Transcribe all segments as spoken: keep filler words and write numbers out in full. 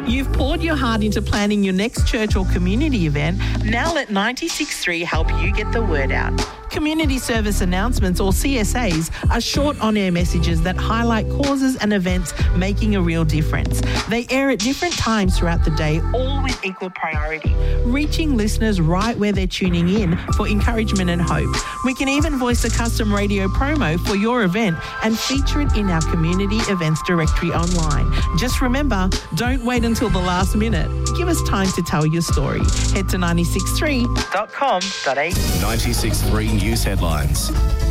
You've poured your heart into planning your next church or community event. Now let ninety-six point three help you get the word out. Community Service Announcements, or C S As, are short on-air messages that highlight causes and events making a real difference. They air at different times throughout the day, all with equal priority, reaching listeners right where they're tuning in for encouragement and hope. We can even voice a custom radio promo for your event and feature it in our community events directory online. Just remember, don't wait until the last minute. Give us time to tell your story. Head to ninety-six point three dot com dot a u. ninety-six point three News Headlines.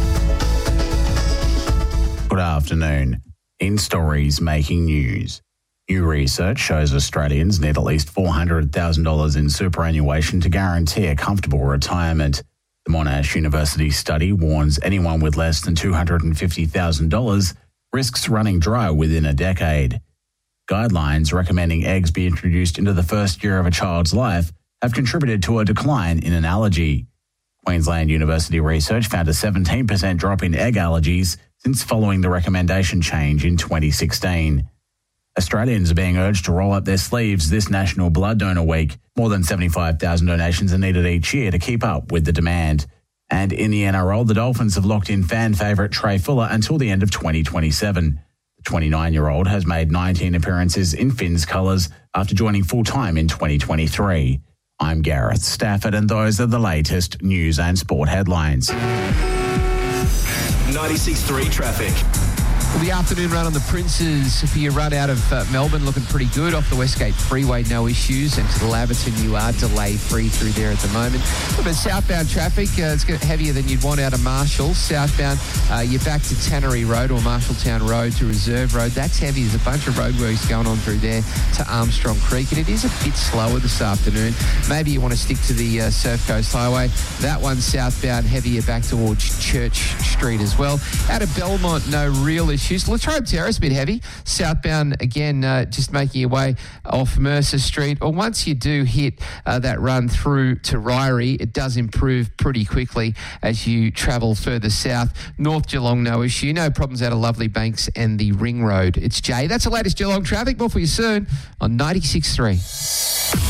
Good afternoon. In stories making news. New research shows Australians need at least four hundred thousand dollars in superannuation to guarantee a comfortable retirement. The Monash University study warns anyone with less than two hundred fifty thousand dollars risks running dry within a decade. Guidelines recommending eggs be introduced into the first year of a child's life have contributed to a decline in an allergy. Queensland University research found a seventeen percent drop in egg allergies since following the recommendation change in twenty sixteen. Australians are being urged to roll up their sleeves this National Blood Donor Week. More than seventy-five thousand donations are needed each year to keep up with the demand. And in the N R L, the Dolphins have locked in fan favourite Trey Fuller until the end of twenty twenty-seven. The twenty-nine-year-old has made nineteen appearances in Finns colours after joining full-time in twenty twenty-three. I'm Gareth Stafford, and those are the latest news and sport headlines. ninety-six point three traffic. Well, the afternoon run on the Princes for your run out of uh, Melbourne looking pretty good. Off the Westgate Freeway, no issues. And to the Laverton, you are delay free through there at the moment. But southbound traffic, uh, it's getting heavier than you'd want out of Marshall. Southbound, uh, you're back to Tannery Road or Marshalltown Road to Reserve Road. That's heavy. There's a bunch of roadworks going on through there to Armstrong Creek. And it is a bit slower this afternoon. Maybe you want to stick to the uh, Surf Coast Highway. That one southbound, heavier back towards Church Street as well. Out of Belmont, no real issues. Latrobe Terrace, a bit heavy. Southbound, again, uh, just making your way off Mercer Street. Or once you do hit uh, that run through to Ryrie, it does improve pretty quickly as you travel further south. North Geelong, no issue. No problems out of Lovely Banks and the Ring Road. It's Jay. That's the latest Geelong traffic. More for you soon on ninety-six point three.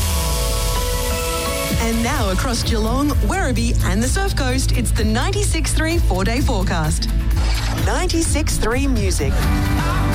And now across Geelong, Werribee and the Surf Coast, it's the ninety-six point three four-day forecast. ninety-six point three Music.